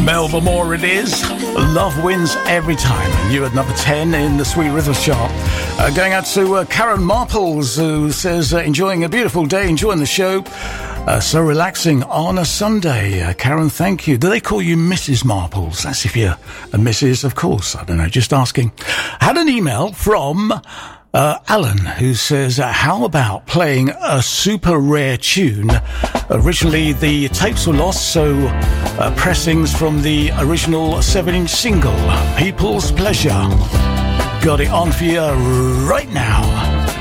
Melba Moore it is. Love wins every time. New at number 10 in the Sweet Rhythm chart. Going out to Karen Marples, who says, enjoying a beautiful day, enjoying the show. So relaxing on a Sunday. Karen, thank you. Do they call you Mrs. Marples? That's if you're a Mrs., of course. I don't know, just asking. Had an email from Alan, who says, how about playing a super rare tune? Originally, the tapes were lost, so pressings from the original 7-inch single, People's Pleasure. Got it on for you right now.